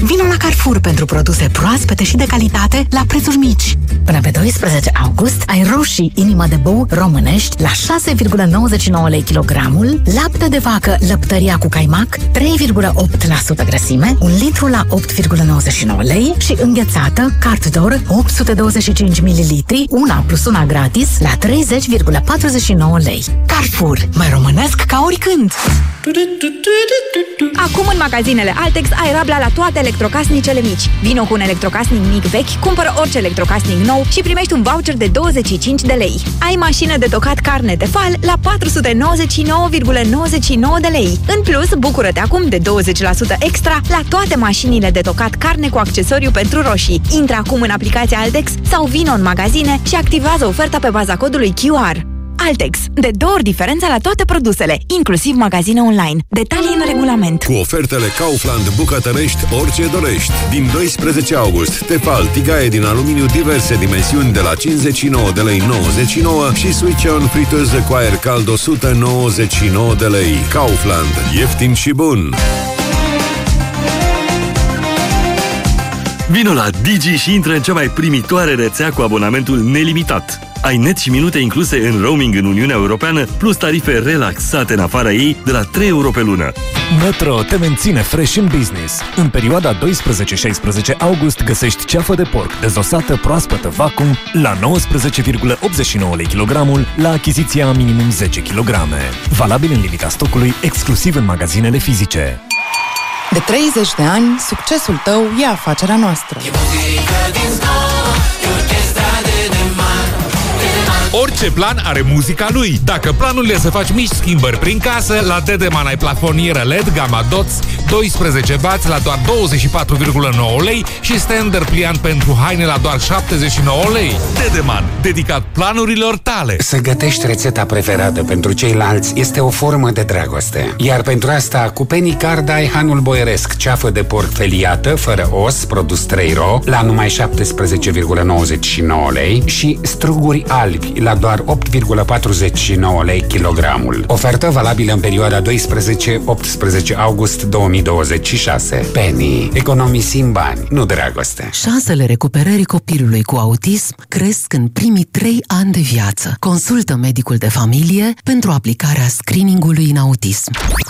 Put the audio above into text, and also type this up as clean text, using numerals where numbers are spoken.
Vino la Carrefour pentru produse proaspete și de calitate la prețuri mici. Până pe 12 august ai roșii inimă de bou românești la 6,99 lei kilogramul, lapte de vacă lăptăria cu caimac 3,8% grăsime, 1 litru la 8,99 lei și înghețată Carte d'Or 825 ml, una plus una gratis la 30,49 lei. Carrefour, mai românesc ca oricând! Acum în magazinele Altex ai rabla la toate electrocasnicele mici. Vino cu un electrocasnic mic vechi, cumpără orice electrocasnic nou și primești un voucher de 25 de lei. Ai mașină de tocat carne Tefal la 499,99 de lei. În plus, bucură-te acum de 20% extra la toate mașinile de tocat carne cu accesoriu pentru roșii. Intră acum în aplicația Altex sau vino în magazine și activează oferta pe baza codului QR. Altex. De 2 ori diferența la toate produsele, inclusiv magazine online. Detalii în regulament. Cu ofertele Kaufland bucătărești orice dorești. Din 12 august, Tefal tigaie din aluminiu diverse dimensiuni de la 59 de lei 99 și Switch-on friteză cu aer cald 199 de lei. Kaufland. Ieftin și bun! Vino la Digi și intră în cea mai primitoare rețea cu abonamentul nelimitat. Ai net și minute incluse în roaming în Uniunea Europeană, plus tarife relaxate în afara ei de la 3 euro pe lună. Metro te menține fresh în business. În perioada 12-16 august găsești ceafă de porc dezosată proaspătă vacuum la 19,89 lei kilogramul la achiziția minimum 10 kg. Valabil în limita stocului, exclusiv în magazinele fizice. De 30 de ani, succesul tău e afacerea noastră. Orice plan are muzica lui. Dacă planul e să faci mici schimbări prin casă, la Dedeman ai plafonieră LED Gamma Dots 12W la doar 24,9 lei și stander pliant pentru haine la doar 79 lei. Dedeman, dedicat planurilor tale. Să gătești rețeta preferată pentru ceilalți este o formă de dragoste. Iar pentru asta, cu Penny Card ai hanul boieresc, ceafă de porc feliată, fără os, produs 3RO, la numai 17,99 lei și struguri albi la doar 8,49 lei kilogramul. Ofertă valabilă în perioada 12-18 august 2026. Penny. Economisim bani, nu dragoste. Șansele recuperării copilului cu autism cresc în primii 3 ani de viață. Consultă medicul de familie pentru aplicarea screening-ului în autism.